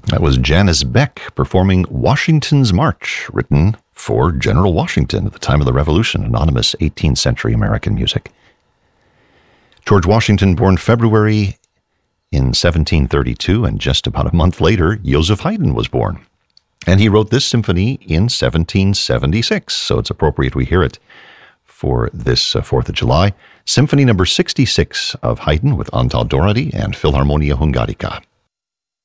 That was Janice Beck performing Washington's March, written for General Washington at the time of the Revolution, anonymous 18th century American music. George Washington, born February in 1732, and just about a month later, Joseph Haydn was born. And he wrote this symphony in 1776, so it's appropriate we hear it for this 4th of July. Symphony number 66 of Haydn with Antal Doherty and Philharmonia Hungarica.